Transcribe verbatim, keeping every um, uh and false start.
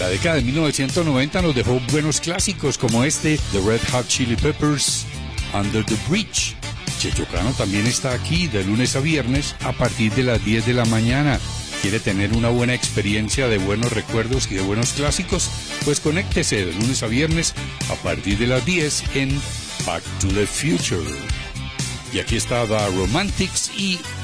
La década de mil novecientos noventa nos dejó buenos clásicos como este, The Red Hot Chili Peppers, Under the Bridge. Checho Cano también está aquí de lunes a viernes a partir de las diez de la mañana. ¿Quiere tener una buena experiencia de buenos recuerdos y de buenos clásicos? Pues conéctese de lunes a viernes a partir de las diez en Back to the Future. Y aquí está The Romantics y